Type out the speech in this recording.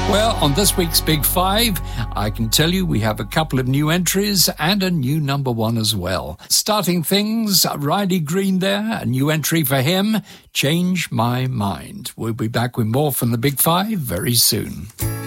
Well, on this week's Big Five, I can tell you we have a couple of new entries and a new number one as well. Starting things, Riley Green there, a new entry for him, Change My Mind. We'll be back with more from the Big Five very soon.